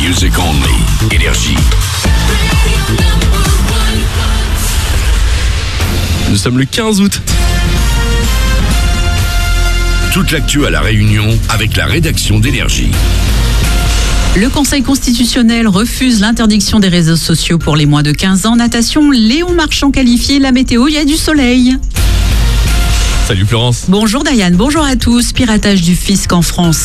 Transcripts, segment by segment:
Music only. Énergie. Nous sommes le 15 août. Toute l'actu à La Réunion avec la rédaction d'Énergie. Le Conseil constitutionnel refuse l'interdiction des réseaux sociaux pour les moins de 15 ans. Natation, Léon Marchand qualifié. La météo, il y a du soleil. Salut Florence. Bonjour Diane, bonjour à tous. Piratage du fisc en France,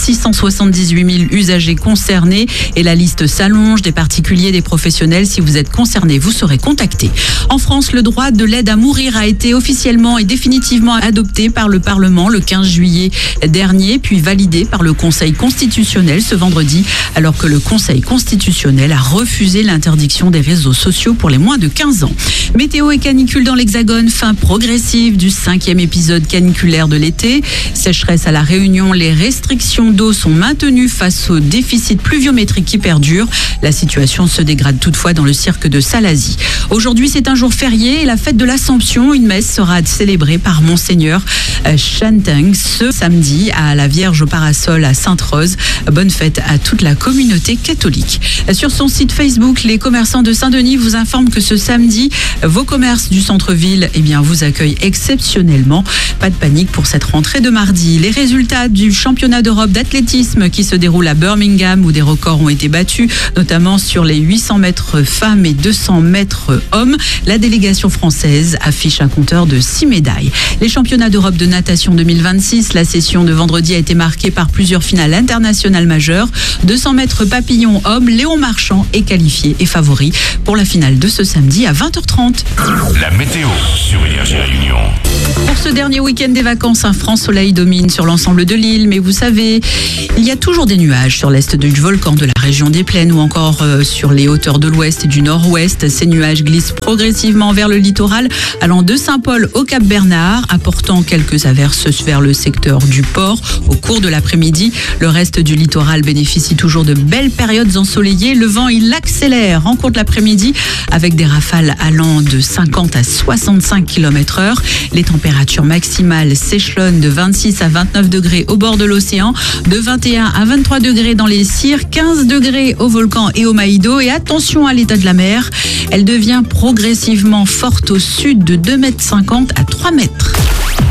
678 000 usagers concernés et la liste s'allonge, des particuliers, des professionnels. Si vous êtes concernés, vous serez contactés. En France, le droit de l'aide à mourir a été officiellement et définitivement adopté par le Parlement le 15 juillet dernier, puis validé par le Conseil constitutionnel ce vendredi, alors que le Conseil constitutionnel a refusé l'interdiction des réseaux sociaux pour les moins de 15 ans. Météo et canicule dans l'Hexagone, fin progressive du 5e épisode caniculaire de l'été. Sécheresse à La Réunion, les restrictions d'eau sont maintenues face au déficit pluviométrique qui perdure. La situation se dégrade toutefois dans le cirque de Salazie. Aujourd'hui, c'est un jour férié et la fête de l'Assomption. Une messe sera célébrée par Monseigneur Chanteng ce samedi à la Vierge au Parasol à Sainte-Rose. Bonne fête à toute la communauté catholique. Sur son site Facebook, les commerçants de Saint-Denis vous informent que ce samedi, vos commerces du centre-ville vous accueillent exceptionnellement. Pas de panique pour cette rentrée de mardi. Les résultats du championnat d'Europe d'athlétisme qui se déroule à Birmingham où des records ont été battus, notamment sur les 800 mètres femmes et 200 mètres hommes. La délégation française affiche un compteur de 6 médailles. Les championnats d'Europe de natation 2026, la session de vendredi a été marquée par plusieurs finales internationales majeures. 200 mètres papillon homme, Léon Marchand est qualifié et favori pour la finale de ce samedi à 20h30. La météo sur Énergie Réunion. Pour ce dernier week-end des vacances, un franc soleil domine sur l'ensemble de l'île, mais vous savez, il y a toujours des nuages sur l'est du volcan de la région des Plaines ou encore sur les hauteurs de l'ouest et du nord-ouest. Ces nuages glissent progressivement vers le littoral, allant de Saint-Paul au Cap-Bernard, apportant quelques averses vers le secteur du port. Au cours de l'après-midi, le reste du littoral bénéficie toujours de belles périodes ensoleillées. Le vent, il accélère en cours de l'après-midi avec des rafales allant de 50 à 65 km/h. Les températures maximales s'échelonnent de 26 à 29 degrés au bord de l'océan, de 21 à 23 degrés dans les Cires, 15 degrés au volcan et au Maïdo. Et attention à l'état de la mer, elle devient progressivement forte au sud de 2,50 m à 3 mètres.